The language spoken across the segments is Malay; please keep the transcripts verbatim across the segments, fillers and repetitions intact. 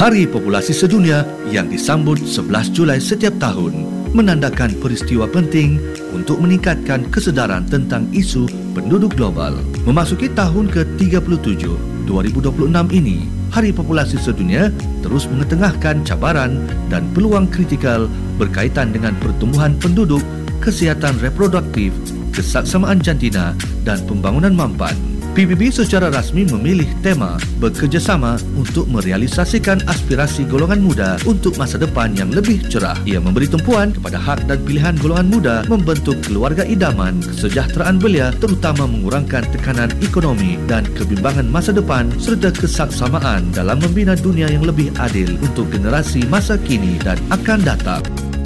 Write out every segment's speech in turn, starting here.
Hari Populasi Sedunia yang disambut sebelas Julai setiap tahun menandakan peristiwa penting untuk meningkatkan kesedaran tentang isu penduduk global. Memasuki tahun ke tiga puluh tujuh, dua ribu dua puluh enam ini, Hari Populasi Sedunia terus mengetengahkan cabaran dan peluang kritikal berkaitan dengan pertumbuhan penduduk, kesihatan reproduktif, kesaksamaan jantina dan pembangunan mampan. P B B secara rasmi memilih tema bekerjasama untuk merealisasikan aspirasi golongan muda untuk masa depan yang lebih cerah. Ia memberi tumpuan kepada hak dan pilihan golongan muda membentuk keluarga idaman, kesejahteraan belia terutama mengurangkan tekanan ekonomi dan kebimbangan masa depan serta kesaksamaan dalam membina dunia yang lebih adil untuk generasi masa kini dan akan datang.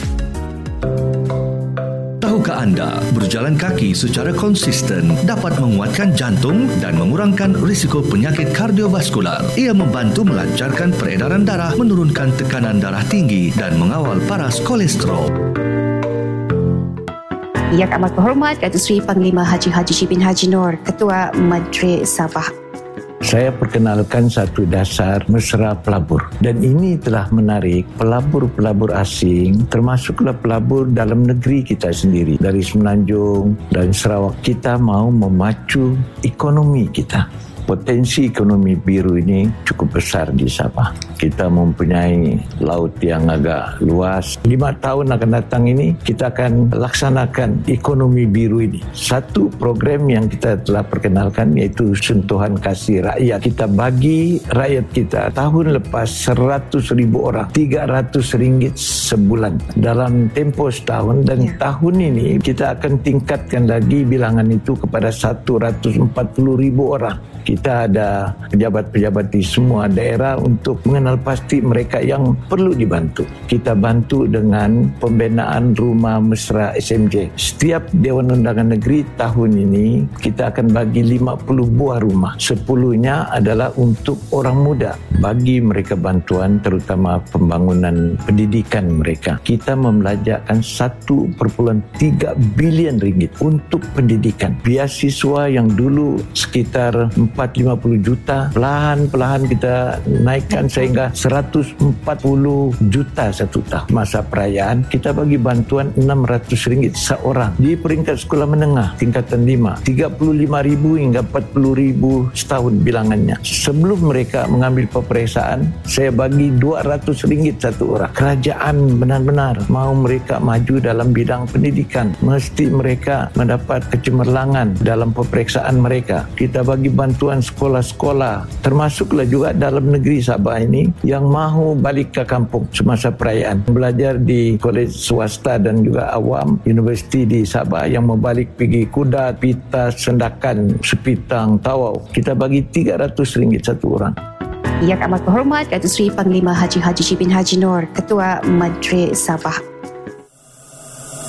Tahukah anda, berjalan kaki secara konsisten dapat menguatkan jantung dan mengurangkan risiko penyakit kardiovaskular. Ia membantu melancarkan peredaran darah, menurunkan tekanan darah tinggi dan mengawal paras kolesterol. Yang amat berhormat Datuk Seri Panglima Haji Haji Bin Haji Noor, Ketua Menteri Sabah. Saya perkenalkan satu dasar mesra pelabur, dan ini telah menarik pelabur-pelabur asing, termasuklah pelabur dalam negeri kita sendiri. Dari Semenanjung dan Sarawak, kita mau memacu ekonomi kita. Potensi ekonomi biru ini cukup besar di Sabah. Kita mempunyai laut yang agak luas. Lima tahun akan datang ini, kita akan laksanakan ekonomi biru ini. Satu program yang kita telah perkenalkan iaitu sentuhan kasih rakyat. Kita bagi rakyat kita tahun lepas seratus ribu orang, tiga ratus ringgit sebulan dalam tempoh setahun, dan ya. Tahun ini kita akan tingkatkan lagi bilangan itu kepada satu ratus empat puluh ribu orang. Kita ada pejabat-pejabat di semua daerah untuk mengenal pasti mereka yang perlu dibantu. Kita bantu dengan pembinaan rumah mesra S M J. Setiap Dewan Undangan Negeri tahun ini kita akan bagi lima puluh buah rumah. Sepuluhnya adalah untuk orang muda. Bagi mereka bantuan terutama pembangunan pendidikan mereka. Kita membelanjakan satu perpuluhan tiga bilion ringgit untuk pendidikan. Beasiswa yang dulu sekitar empat ratus lima puluh juta, perlahan-perlahan kita naikkan sehingga seratus empat puluh juta satu tahun. Masa perayaan kita bagi bantuan enam ratus ringgit seorang. Di peringkat sekolah menengah tingkatan lima, tiga puluh lima ribu hingga empat puluh ribu setahun bilangannya. Sebelum mereka mengambil peperiksaan, saya bagi dua ratus ringgit satu orang. Kerajaan benar-benar mau mereka maju dalam bidang pendidikan. Mesti mereka mendapat kecemerlangan dalam peperiksaan mereka. Kita bagi bantuan sekolah-sekolah, termasuklah juga dalam negeri Sabah ini yang mahu balik ke kampung semasa perayaan. Belajar di kolej swasta dan juga awam, universiti di Sabah yang mau balik pergi Kudat, Pitas, Sendakan, Sepitang, Tawau. Kita bagi tiga ratus ringgit satu orang. Yang amat berhormat Datuk Seri Panglima Haji Haji Bin Haji Noor, Ketua Menteri Sabah.